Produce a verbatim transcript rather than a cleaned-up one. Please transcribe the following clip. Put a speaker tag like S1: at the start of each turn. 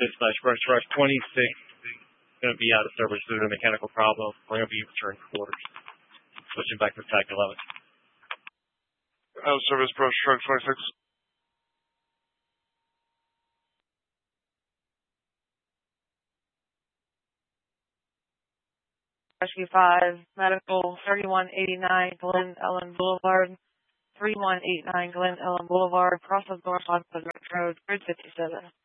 S1: slash brush truck twenty-six going to be out of service due to a mechanical problem. We're going to be returning quarters. Switching back to Tac eleven.
S2: Out of service brush truck twenty-six.
S3: Rescue five, medical thirty-one eighty-nine Glen Ellen Boulevard, thirty-one eighty-nine Glen Ellen Boulevard, process north on Road, Bridge fifty-seven.